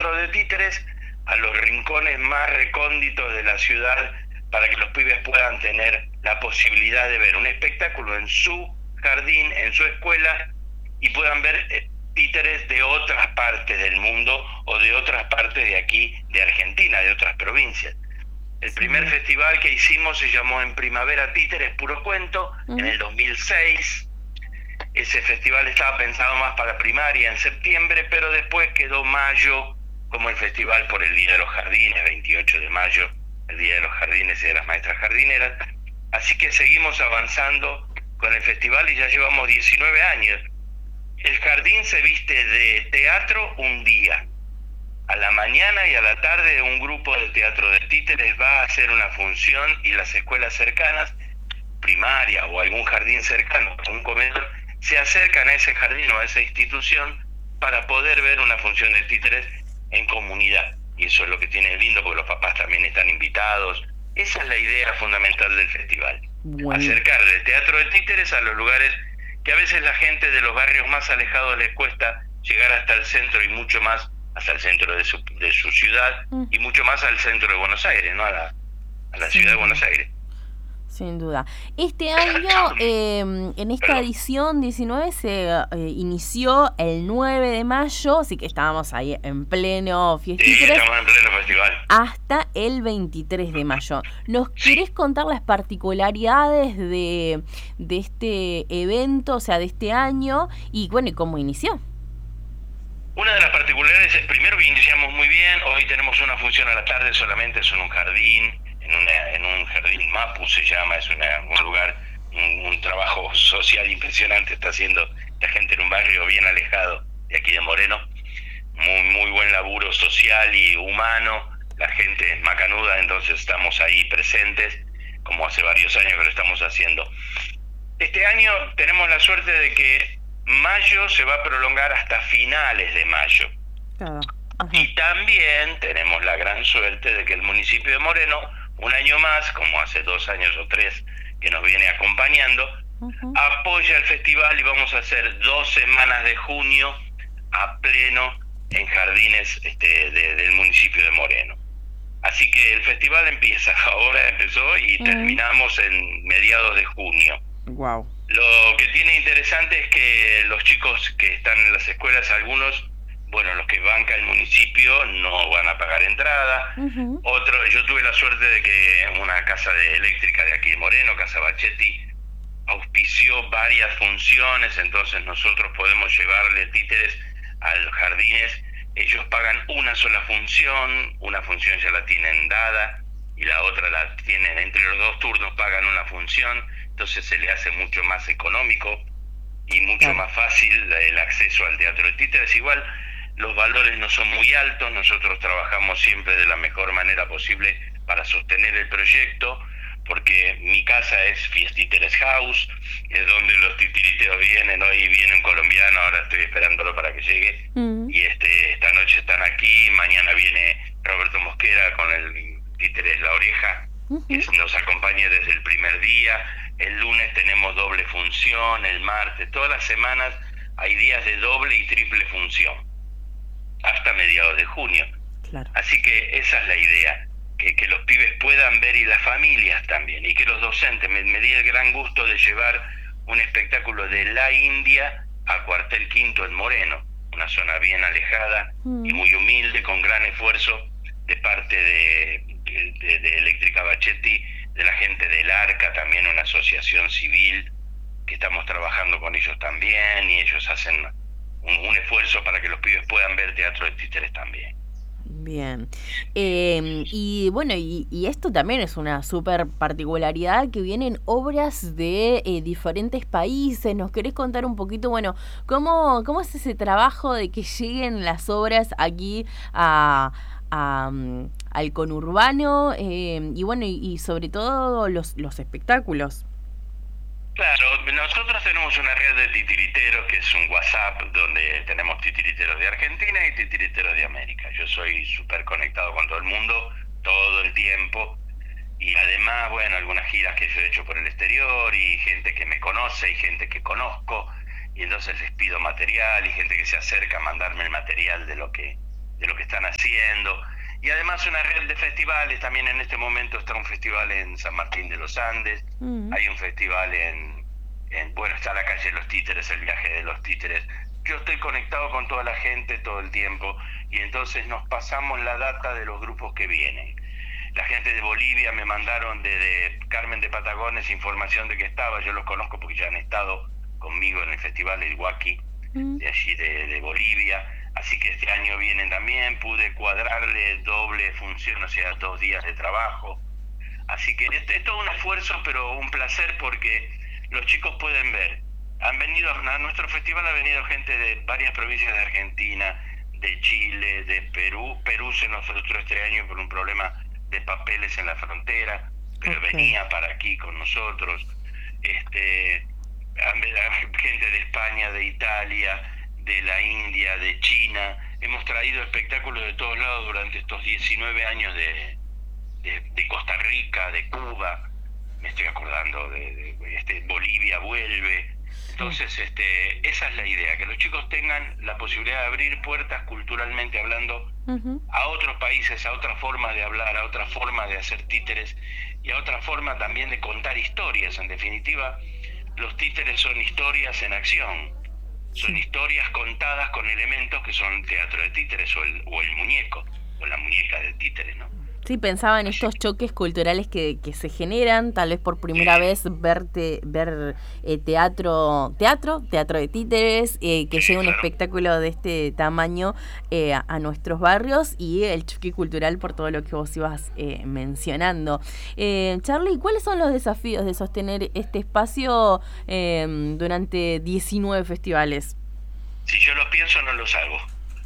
Teatro de Títeres a los rincones más recónditos de la ciudad para que los pibes puedan tener la posibilidad de ver un espectáculo en su jardín, en su escuela, y puedan ver títeres de otras partes del mundo o de otras partes de aquí, de Argentina, de otras provincias. El primer festival que hicimos se llamó En Primavera Títeres Puro Cuento, en el 2006. Ese festival estaba pensado más para primaria en septiembre, pero después quedó mayo como el festival por el Día de los Jardines, 28 de mayo, el Día de los Jardines y de las Maestras Jardineras. Así que seguimos avanzando con el festival y ya llevamos 19 años. El jardín se viste de teatro un día. A la mañana y a la tarde un grupo de teatro de títeres va a hacer una función y las escuelas cercanas, primaria o algún jardín cercano, un comedor, se acercan a ese jardín o a esa institución para poder ver una función de títeres en comunidad. Y eso es lo que tiene lindo, porque los papás también están invitados. Esa es la idea fundamental del festival. Bueno. Acercar el teatro de títeres a los lugares que a veces la gente de los barrios más alejados les cuesta llegar hasta el centro, y mucho más hasta el centro de su ciudad, y mucho más al centro de Buenos Aires, ¿no? A la ciudad de Buenos Aires. Sin duda. Este año, en esta edición 19, se inició el 9 de mayo, así que estábamos ahí en pleno fiestita. Sí, estamos en pleno festival. Hasta el 23 de mayo. ¿Nos querés contar las particularidades de este evento, o sea, de este año, y bueno, y cómo inició? Una de las particularidades es, primero, que iniciamos muy bien. Hoy tenemos una función a la tarde solamente, es en un jardín, en un jardín Mapu se llama, es un lugar, un trabajo social impresionante está haciendo la gente en un barrio bien alejado de aquí de Moreno. Muy buen laburo social y humano, la gente es macanuda, entonces estamos ahí presentes, como hace varios años que lo estamos haciendo. Este año tenemos la suerte de que mayo se va a prolongar hasta finales de mayo. Y también tenemos la gran suerte de que el municipio de Moreno, un año más, como hace 2 años o 3 que nos viene acompañando, apoya el festival, y vamos a hacer 2 semanas de junio a pleno en jardines del municipio de Moreno. Así que el festival empezó y terminamos en mediados de junio. Wow. Lo que tiene interesante es que los chicos que están en las escuelas, algunos, bueno, los que banca el municipio, no van a pagar entrada. Yo tuve la suerte de que una casa eléctrica de aquí de Moreno, Casa Bachetti, auspició varias funciones, entonces nosotros podemos llevarle títeres a los jardines. Ellos pagan una sola función, una función ya la tienen dada y la otra la tienen entre los 2 turnos, pagan una función, entonces se le hace mucho más económico y mucho más fácil el acceso al teatro de títeres. Igual los valores no son muy altos, nosotros trabajamos siempre de la mejor manera posible para sostener el proyecto, porque mi casa es Fiestíteres House, es donde los titiriteros vienen. Hoy viene un colombiano, ahora estoy esperándolo para que llegue, y esta noche están aquí, mañana viene Roberto Mosquera con el Títeres La Oreja, que nos acompaña desde el primer día. El lunes tenemos doble función, el martes, todas las semanas hay días de doble y triple función, hasta mediados de junio. Claro. Así que esa es la idea, que los pibes puedan ver, y las familias también, y que los docentes. Me di el gran gusto de llevar un espectáculo de La India a Cuartel Quinto en Moreno, una zona bien alejada y muy humilde, con gran esfuerzo de parte de Eléctrica Bachetti, de la gente del Arca, también una asociación civil que estamos trabajando con ellos también, y ellos hacen un esfuerzo para que los pibes puedan ver teatro de títeres también. Bien. Y bueno, y esto también es una súper particularidad, que vienen obras de diferentes países. ¿Nos querés contar un poquito, bueno, cómo es ese trabajo de que lleguen las obras aquí al conurbano, y bueno, y sobre todo los espectáculos? Claro, nosotros tenemos una red de titiriteros, que es un WhatsApp donde tenemos titiriteros de Argentina y titiriteros de América. Yo soy súper conectado con todo el mundo, todo el tiempo, y además, bueno, algunas giras que yo he hecho por el exterior, y gente que me conoce y gente que conozco, y entonces les pido material, y gente que se acerca a mandarme el material de lo que lo que están haciendo. Y además una red de festivales, también en este momento está un festival en San Martín de los Andes, hay un festival bueno, está la calle de los Títeres, el viaje de los Títeres. Yo estoy conectado con toda la gente todo el tiempo y entonces nos pasamos la data de los grupos que vienen. La gente de Bolivia me mandaron desde Carmen de Patagones información de que estaba, yo los conozco porque ya han estado conmigo en el festival El Huaki, de allí de Bolivia. Así que este año vienen también, pude cuadrarle doble función, o sea, 2 días de trabajo. Así que es todo un esfuerzo, pero un placer porque los chicos pueden ver. Han venido a nuestro festival, ha venido gente de varias provincias de Argentina, de Chile, de Perú. Perú se nos frustró este año por un problema de papeles en la frontera, pero venía para aquí con nosotros. Gente de España, de Italia, de la India, de China. Hemos traído espectáculos de todos lados durante estos 19 años de Costa Rica, de Cuba, me estoy acordando de Bolivia vuelve. Entonces esa es la idea, que los chicos tengan la posibilidad de abrir puertas culturalmente hablando a otros países, a otras formas de hablar, a otras formas de hacer títeres y a otra forma también de contar historias. En definitiva, los títeres son historias en acción. Son historias contadas con elementos que son teatro de títeres o el muñeco, o la muñeca de títeres, ¿no? Sí, pensaba en estos choques culturales que se generan, tal vez por primera vez ver teatro de títeres, que llegue un espectáculo de este tamaño a nuestros barrios y el choque cultural por todo lo que vos ibas mencionando. Charly, ¿cuáles son los desafíos de sostener este espacio durante 19 festivales? Si yo los pienso, no los hago.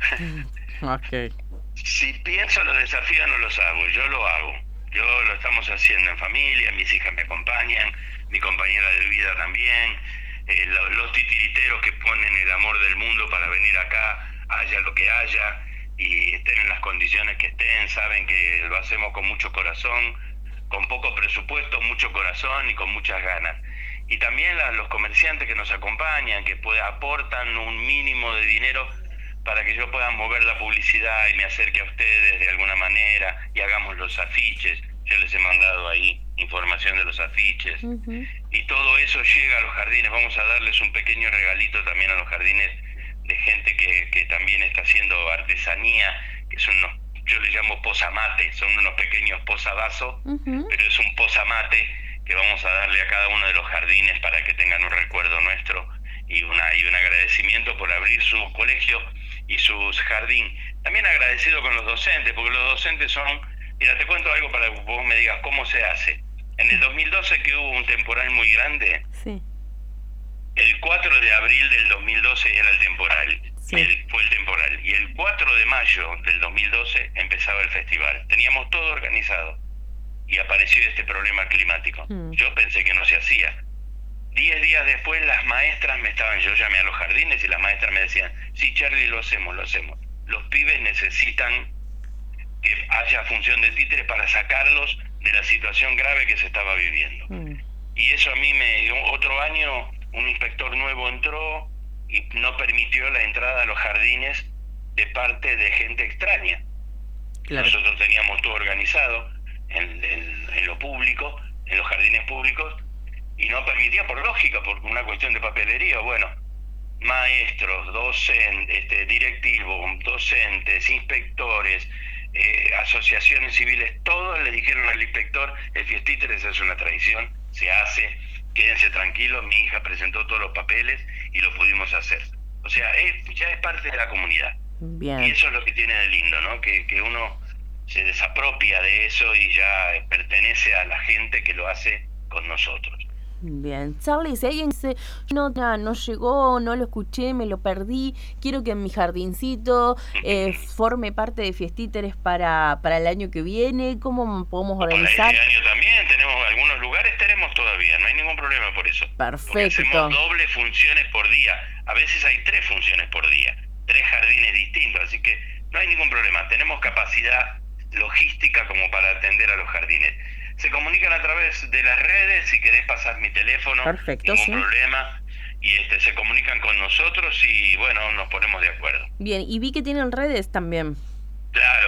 Ok. Si pienso los desafíos, no los hago, yo lo hago. Yo lo estamos haciendo en familia, mis hijas me acompañan, mi compañera de vida también, los titiriteros que ponen el amor del mundo para venir acá, haya lo que haya, y estén en las condiciones que estén, saben que lo hacemos con mucho corazón, con poco presupuesto, mucho corazón y con muchas ganas. Y también los comerciantes que nos acompañan, que aportan un mínimo de dinero para que yo pueda mover la publicidad y me acerque a ustedes de alguna manera y hagamos los afiches. Yo les he mandado ahí información de los afiches. Y todo eso llega a los jardines. Vamos a darles un pequeño regalito también a los jardines de gente que también está haciendo artesanía, que son unos, yo les llamo posamate, son unos pequeños posavasos, pero es un posamate que vamos a darle a cada uno de los jardines para que tengan un recuerdo nuestro y un agradecimiento por abrir su colegio y sus jardín. También agradecido con los docentes, porque los docentes son... Mira, te cuento algo para que vos me digas cómo se hace. En el 2012, que hubo un temporal muy grande, el 4 de abril del 2012 era el temporal, fue el temporal, y el 4 de mayo del 2012 empezaba el festival. Teníamos todo organizado, y apareció este problema climático. Yo pensé que no se hacía. 10 días después las maestras yo llamé a los jardines y las maestras me decían, sí, Charly, lo hacemos. Los pibes necesitan que haya función de títeres para sacarlos de la situación grave que se estaba viviendo. Y eso a mí otro año un inspector nuevo entró y no permitió la entrada a los jardines de parte de gente extraña. Claro. Nosotros teníamos todo organizado en lo público, en los jardines públicos, y no permitía por lógica, por una cuestión de papelería. Bueno, maestros, docentes, directivos, docentes, inspectores, asociaciones civiles, todos le dijeron al inspector, el Fiestíteres es una tradición, se hace, quédense tranquilos, mi hija presentó todos los papeles y lo pudimos hacer. O sea, ya es parte de la comunidad. Bien. Y eso es lo que tiene de lindo, ¿no? Que uno se desapropia de eso y ya pertenece a la gente que lo hace con nosotros. Bien, Charly, si alguien dice, no llegó, no lo escuché, me lo perdí, quiero que en mi jardincito forme parte de Fiestíteres para el año que viene, ¿cómo podemos organizar? Para este año también tenemos algunos lugares, tenemos todavía, no hay ningún problema por eso. Perfecto. Porque hacemos doble funciones por día, a veces hay 3 funciones por día, 3 jardines distintos, así que no hay ningún problema, tenemos capacidad logística como para atender a los jardines. Se comunican a través de las redes, si querés pasar mi teléfono, perfecto, ningún problema, y se comunican con nosotros y bueno, nos ponemos de acuerdo. Bien, y vi que tienen redes también. Claro.